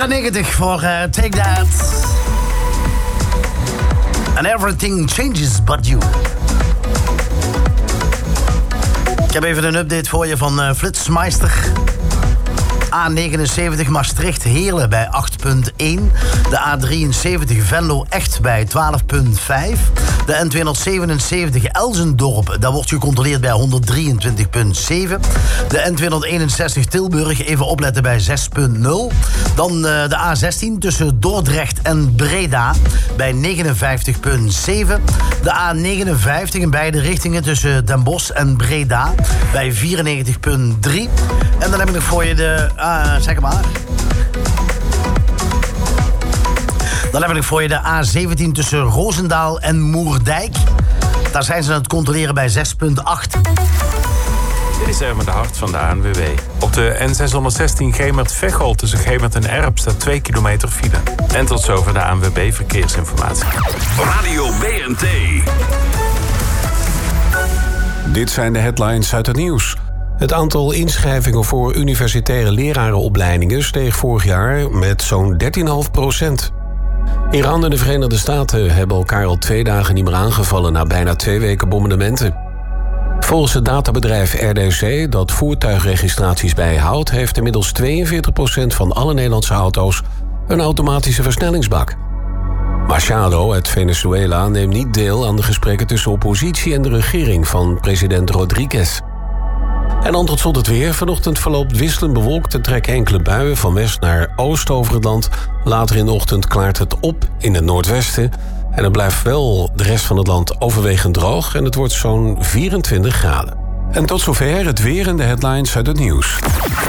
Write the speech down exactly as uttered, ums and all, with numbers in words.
Jaren negentig voor uh, Take That. And everything changes but you. Ik heb even een update voor je van uh, Flitsmeister. A negenenzeventig Maastricht-Heerlen bij acht komma één. De A drieënzeventig Venlo-Echt bij twaalf komma vijf. De N tweehonderdzevenenzeventig Elsendorp, dat wordt gecontroleerd bij honderddrieëntwintig komma zeven. De N tweehonderdeenenzestig Tilburg, even opletten bij zes komma nul. Dan uh, de A zestien tussen Dordrecht en Breda bij negenenvijftig komma zeven. De A negenenvijftig in beide richtingen tussen Den Bosch en Breda bij vierennegentig komma drie. En dan heb ik nog voor je de... Uh, zeg maar. Dan heb ik nog voor je de A zeventien tussen Roosendaal en Moerdijk. Daar zijn ze aan het controleren bij zes komma acht. Dit is Ermen de Hart van de A N W B. Op de N zeshonderdzestien Gemert-Veghel tussen Gemert en Erp staat twee kilometer file. En tot zover de A N W B Verkeersinformatie. Radio B N T. Dit zijn de headlines uit het nieuws. Het aantal inschrijvingen voor universitaire lerarenopleidingen steeg vorig jaar met zo'n dertien komma vijf procent. Iran en de Verenigde Staten hebben elkaar al twee dagen niet meer aangevallen na bijna twee weken bombardementen. Volgens het databedrijf R D C, dat voertuigregistraties bijhoudt, heeft inmiddels tweeënveertig procent van alle Nederlandse auto's een automatische versnellingsbak. Machado uit Venezuela neemt niet deel aan de gesprekken tussen oppositie en de regering van president Rodriguez. En dan tot slot het weer. Vanochtend verloopt wisselend bewolkt en trekken enkele buien van west naar oost over het land. Later in de ochtend klaart het op in het noordwesten. En het blijft wel de rest van het land overwegend droog en het wordt zo'n vierentwintig graden. En tot zover het weer en de headlines uit het nieuws.